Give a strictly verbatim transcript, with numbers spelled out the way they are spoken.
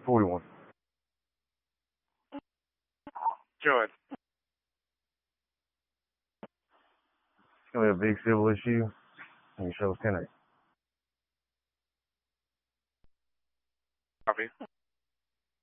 forty-one. Go ahead. It's going to be a big civil issue. And you show ten. Copy.